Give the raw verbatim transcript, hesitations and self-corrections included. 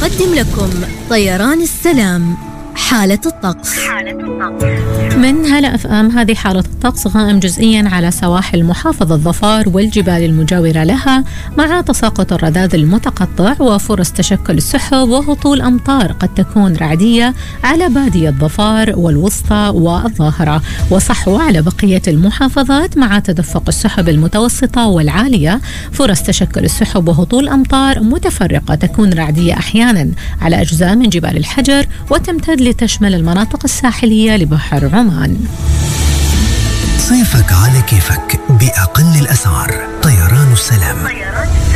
يقدم لكم طيران السلام حالة الطقس. حالة الطقس من هلا اف ام. هذه حالة الطقس غائم جزئيا على سواحل محافظة ظفار والجبال المجاورة لها، مع تساقط الرذاذ المتقطع وفرص تشكل السحب وهطول أمطار قد تكون رعدية على بادية ظفار والوسطى والظاهرة، وصحوة على بقية المحافظات، مع تدفق السحب المتوسطة والعالية. فرص تشكل السحب وهطول أمطار متفرقة تكون رعدية أحيانا على أجزاء من جبال الحجر، وتمتد لتشمل المناطق الساحلية لبحر عمان. صيفك على كيفك بأقل الأسعار. طيران السلام.